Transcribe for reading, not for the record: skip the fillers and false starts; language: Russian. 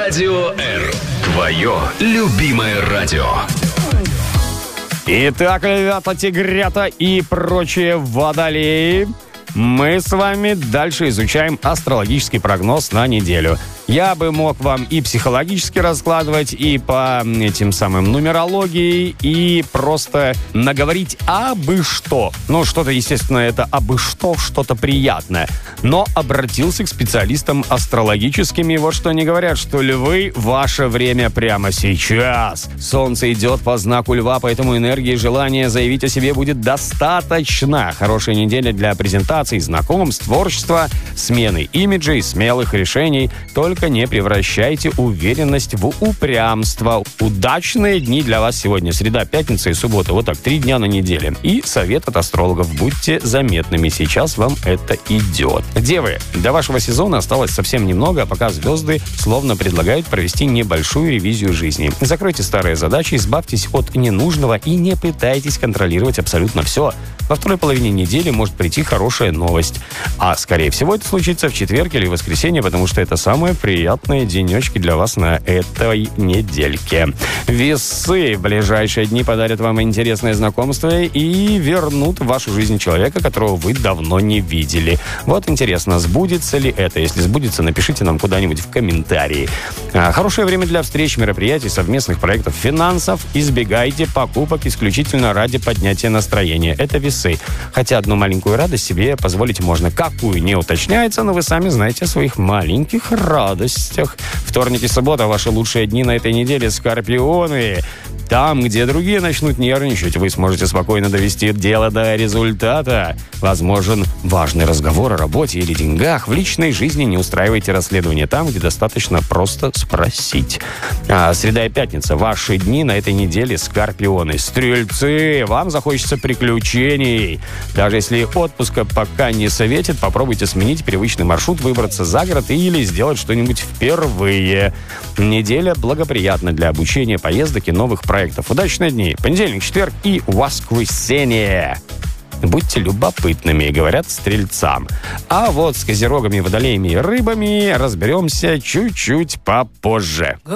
Радио R. Твое любимое радио. Итак, львята, тигрята и прочие водолеи, мы с вами дальше изучаем астрологический прогноз на неделю. Я бы мог вам и психологически раскладывать, и по этим самым нумерологии, и просто наговорить абы что. Ну, что-то, естественно, это абы что, что-то приятное. Но обратился к специалистам астрологическим, и вот что они говорят, что львы, ваше время прямо сейчас. Солнце идет по знаку льва, поэтому энергии и желания заявить о себе будет достаточно. Хорошая неделя для презентаций, знакомств, творчества, смены имиджей, смелых решений. Только не превращайте уверенность в упрямство. Удачные дни для вас сегодня. Среда, пятница и суббота. Вот так, 3 дня на неделе. И совет от астрологов. Будьте заметными. Сейчас вам это идет. Девы, до вашего сезона осталось совсем немного, а пока звезды словно предлагают провести небольшую ревизию жизни. Закройте старые задачи, избавьтесь от ненужного и не пытайтесь контролировать абсолютно все. Во второй половине недели может прийти хорошая новость. А, скорее всего, это случится в четверг или воскресенье, потому что это самые приятные денечки для вас на этой недельке. Весы в ближайшие дни подарят вам интересное знакомство и вернут в вашу жизнь человека, которого вы давно не видели. Вот интересно, сбудется ли это? Если сбудется, напишите нам куда-нибудь в комментарии. Хорошее время для встреч, мероприятий, совместных проектов, финансов. Избегайте покупок исключительно ради поднятия настроения. Это весы. Хотя одну маленькую радость себе позволить можно. Какую, не уточняется, но вы сами знаете о своих маленьких радостях. Вторник и суббота – ваши лучшие дни на этой неделе, скорпионы. Там, где другие начнут нервничать, вы сможете спокойно довести дело до результата. Возможен важный разговор о работе или деньгах. В личной жизни не устраивайте расследование там, где достаточно просто спросить. Среда и пятница – ваши дни на этой неделе, скорпионы. Стрельцы, вам захочется приключений. Даже если отпуска пока не советит, попробуйте сменить привычный маршрут, выбраться за город или сделать что-нибудь впервые. Неделя благоприятна для обучения, поездок и новых проектов. Удачные дни. Понедельник, четверг и воскресенье. Будьте любопытными, говорят стрельцам. А вот с козерогами, водолеями и рыбами разберемся чуть-чуть попозже.